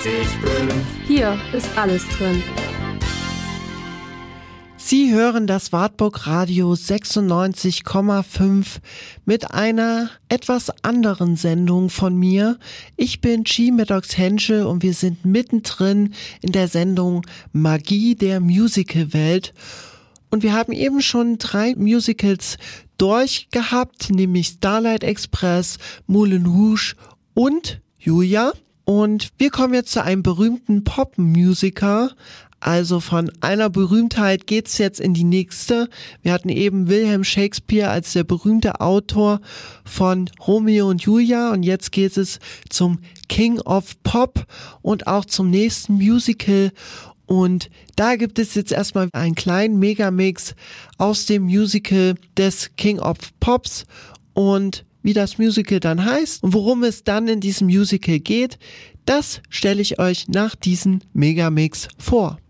Hier ist alles drin. Sie hören das Wartburg Radio 96,5 mit einer etwas anderen Sendung von mir. Ich bin Chi Maddox Henschel und wir sind mittendrin in der Sendung Magie der Musicalwelt. Und wir haben eben schon 3 Musicals durchgehabt, nämlich Starlight Express, Moulin Rouge und Julia. Und wir kommen jetzt zu einem berühmten Popmusiker. Also von einer Berühmtheit geht's jetzt in die nächste. Wir hatten eben Wilhelm Shakespeare als der berühmte Autor von Romeo und Julia und jetzt geht es zum King of Pop und auch zum nächsten Musical. Und da gibt es jetzt erstmal einen kleinen Megamix aus dem Musical des King of Pops und wie das Musical dann heißt und worum es dann in diesem Musical geht, das stelle ich euch nach diesem Megamix vor.